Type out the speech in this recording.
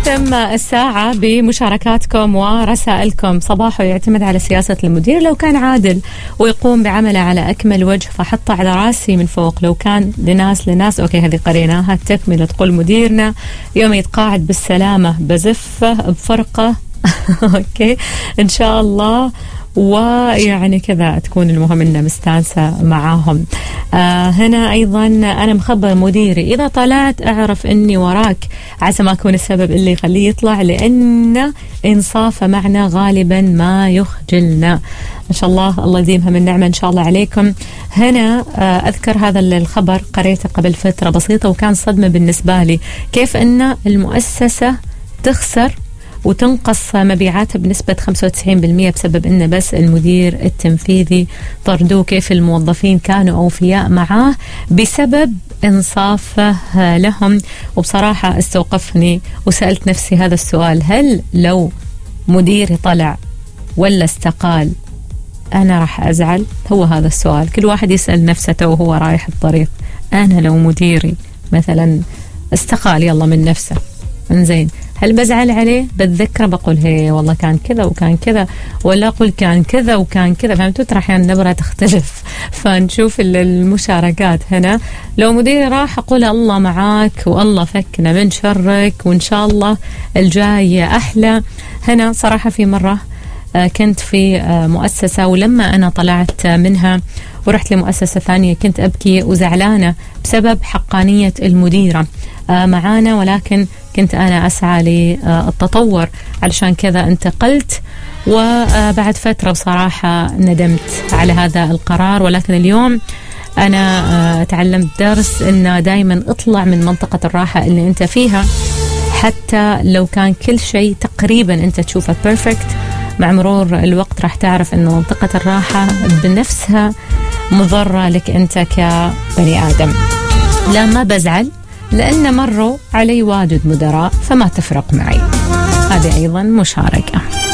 نختم الساعة بمشاركاتكم ورسائلكم. صباحه يعتمد على سياسة المدير، لو كان عادل ويقوم بعمله على أكمل وجه فحطه على راسي من فوق، لو كان لناس أوكي هذه قريناها. التكملة تقول مديرنا يوم يتقاعد بالسلامة بزفه بفرقة أوكي إن شاء الله، ويعني كذا تكون المهم إنه مستانسة معاهم. هنا أيضا أنا مخبر مديري إذا طلعت أعرف إني وراك، عسى ما أكون السبب اللي يخليه يطلع، لأن إنصافه معنا غالبا ما يخجلنا. ما شاء الله، الله يديمها من نعمة إن شاء الله عليكم. هنا أذكر هذا الخبر قريته قبل فترة بسيطة وكان صدمة بالنسبة لي، كيف أن المؤسسة تخسر وتنقص مبيعاتها بنسبة 95% بسبب إنه بس المدير التنفيذي طردوه. كيف الموظفين كانوا أوفياء معاه بسبب إنصافه لهم. وبصراحة استوقفني وسألت نفسي هذا السؤال، هل لو مديري طلع ولا استقال أنا راح أزعل؟ هو هذا السؤال كل واحد يسأل نفسه وهو رايح الطريق. أنا لو مديري مثلا استقال يلا من نفسه، انزين هل بزعل عليه؟ بتذكره بقول هي والله كان كذا وكان كذا، ولا أقول كان كذا وكان كذا؟ فهمتوا؟ ترى أحيانا النبرة تختلف. فنشوف المشاركات هنا. لو مديري راح أقول الله معاك والله فكنا من شرك وإن شاء الله الجاي أحلى. هنا صراحة في مرة كنت في مؤسسة، ولما أنا طلعت منها ورحت لمؤسسة ثانية كنت أبكي وزعلانة بسبب حقانية المديرة معانا، ولكن كنت أنا أسعى للتطور، علشان كذا انتقلت. وبعد فترة بصراحة ندمت على هذا القرار، ولكن اليوم أنا تعلمت درس إنه دايما اطلع من منطقة الراحة اللي أنت فيها، حتى لو كان كل شيء تقريبا أنت تشوفه بيرفكت، مع مرور الوقت راح تعرف إنه منطقة الراحة بنفسها مضرة لك أنت كبني آدم. لا ما بزعل لأن مروا علي واجد مدراء فما تفرق معي. هذه أيضا مشاركة.